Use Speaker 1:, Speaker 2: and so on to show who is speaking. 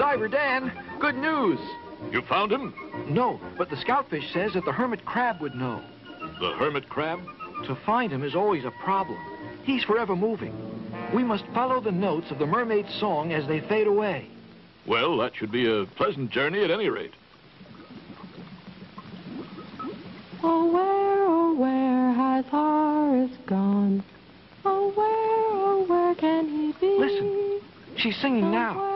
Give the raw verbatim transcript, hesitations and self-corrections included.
Speaker 1: Diver Dan, good news.
Speaker 2: You found him?
Speaker 1: No, but the scoutfish says that the hermit crab would know.
Speaker 2: The hermit crab?
Speaker 1: To find him is always a problem. He's forever moving. We must follow the notes of the mermaid's song as they fade away.
Speaker 2: Well, that should be a pleasant journey at any rate.
Speaker 3: Oh, where, oh, where has Horace gone? Oh, where, oh, where can he be?
Speaker 1: Listen, she's singing now.